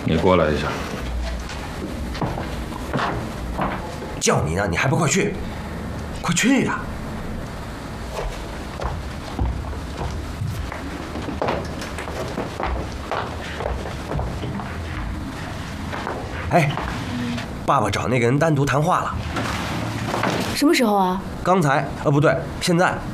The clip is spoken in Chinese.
你过来一下。 叫你呢，你还不快去？快去呀！哎，爸爸找那个人单独谈话了。 什么时候啊？ 刚才，不对，现在。